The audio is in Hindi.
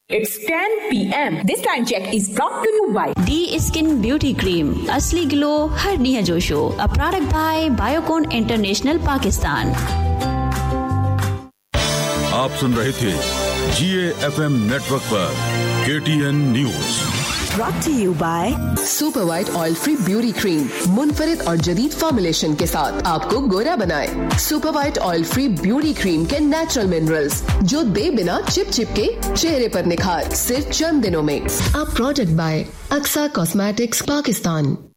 It's 10 p.m. This time check is brought to you by D Skin Beauty Cream. असली ग्लो हर निया जोशो. A product by Biocon International Pakistan. आप सुन रहे थे GAFM नेटवर्क पर KTN news. Brought to you by super white oil free beauty cream. मुनफरिद और जदीद फॉर्मुलेशन के साथ आपको गोरा बनाए. Super white oil free beauty cream के नेचुरल मिनरल्स जो दे बिना चिप चिप के चेहरे पर निखार सिर्फ चंद दिनों में. A product bye Aqsa cosmetics Pakistan.